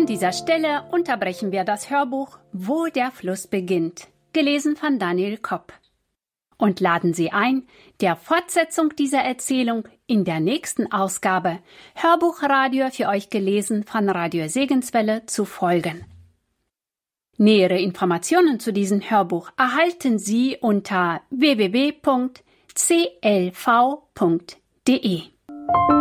dieser Stelle unterbrechen wir das Hörbuch Wo der Fluss beginnt, gelesen von Daniel Kopp. Und laden Sie ein, der Fortsetzung dieser Erzählung in der nächsten Ausgabe Hörbuchradio für euch gelesen von Radio Segenswelle zu folgen. Nähere Informationen zu diesem Hörbuch erhalten Sie unter www.clv.de.